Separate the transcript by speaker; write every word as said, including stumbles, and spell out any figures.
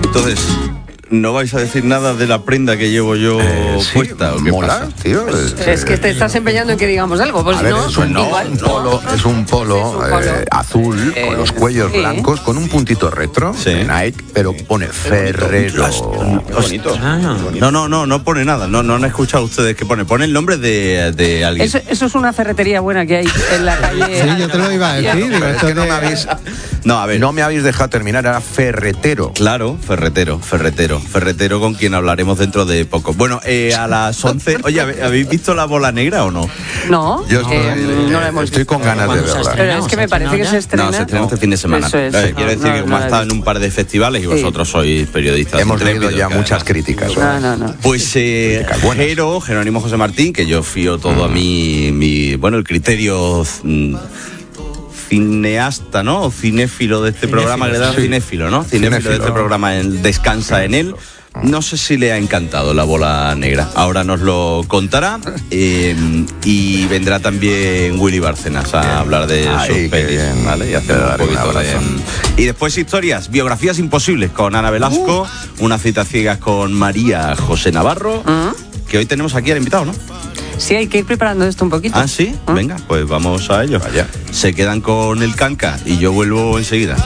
Speaker 1: Entonces, ¿no vais a decir nada de la prenda que llevo yo eh, sí, puesta? ¿O qué
Speaker 2: mola,
Speaker 1: pasa?
Speaker 2: tío.
Speaker 3: Pues, es, es que te estás empeñando en que digamos algo. Pues
Speaker 2: a ver,
Speaker 3: no,
Speaker 2: es un,
Speaker 3: no, igual,
Speaker 2: un polo,
Speaker 3: no.
Speaker 2: es un polo,
Speaker 3: es un polo.
Speaker 2: Eh, azul, eh, con los cuellos sí. blancos, con un puntito retro,
Speaker 1: sí.
Speaker 2: de Nike, pero pone Ferrero.
Speaker 1: Qué bonito. No, no, no, no pone nada. No, no han escuchado ustedes que pone. Pone el nombre de, de alguien.
Speaker 3: Eso, eso es una ferretería buena que hay en la calle.
Speaker 4: Sí, yo te lo iba a decir.
Speaker 2: Pero es que no me habéis,
Speaker 1: no, a ver.
Speaker 2: no me habéis dejado terminar, era ferretero.
Speaker 1: Claro, ferretero, ferretero, ferretero con quien hablaremos dentro de poco. Bueno, eh, a las once, oye, ¿habéis visto La Bola Negra o no?
Speaker 3: No,
Speaker 2: yo estoy,
Speaker 3: eh, no la hemos
Speaker 2: estoy
Speaker 3: visto.
Speaker 2: con ganas de verla.
Speaker 3: Pero es que me parece que se estrena.
Speaker 1: No, se estrena este fin de semana.
Speaker 3: Eso es,
Speaker 1: eh, quiero decir
Speaker 3: no,
Speaker 1: que
Speaker 3: no,
Speaker 1: como
Speaker 3: no
Speaker 1: ha estado en un par de festivales y
Speaker 3: sí.
Speaker 1: vosotros sois periodistas.
Speaker 2: Hemos leído ya
Speaker 1: que
Speaker 2: muchas
Speaker 1: además,
Speaker 2: críticas.
Speaker 3: No, no, no.
Speaker 1: Pues eh, Jero, Jerónimo José Martín, que yo fío todo a mí, mi, bueno, el criterio mm, cineasta, ¿no? O cinéfilo de este cinéfilo, programa, que le dan sí. cinéfilo, ¿no? Cinéfilo, cinéfilo de este programa, el, descansa en él. No sé si le ha encantado La Bola Negra. Ahora nos lo contará. Eh, y vendrá también Willy Bárcenas a bien. hablar de Ay, sus pelis, ¿vale? Y hacer un poquito de... Y después historias, biografías imposibles con Ana Velasco, uh. unas citas ciegas con María José Navarro, uh. que hoy tenemos aquí al invitado, ¿no?
Speaker 3: Sí, hay que ir preparando esto un poquito.
Speaker 1: Ah, ¿sí? ¿Mm? Venga, pues vamos a ello.
Speaker 2: Vaya.
Speaker 1: Se quedan con el Canca y yo vuelvo enseguida.